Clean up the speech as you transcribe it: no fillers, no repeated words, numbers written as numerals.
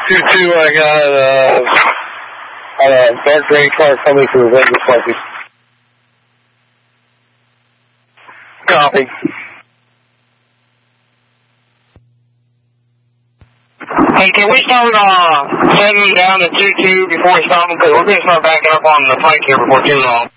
2-2, I got a dark gray car coming through the Vegas parking. Copy. Hey, can we start setting down to 2-2 before we stop them? Because we're going to start backing up on the plank here before too long.